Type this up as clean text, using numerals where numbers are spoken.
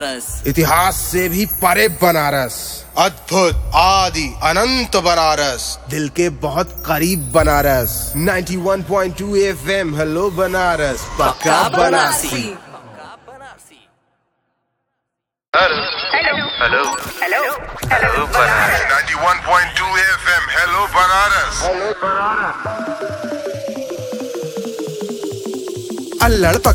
इतिहास से भी परे बनारस, अद्भुत आदि अनंत बनारस, दिल के बहुत करीब बनारस। 91.2 FM हेलो बनारस, पक्का Banarasi. Hello hello hello hello Banaras. 91.2 FM hello Banaras. अल्लड़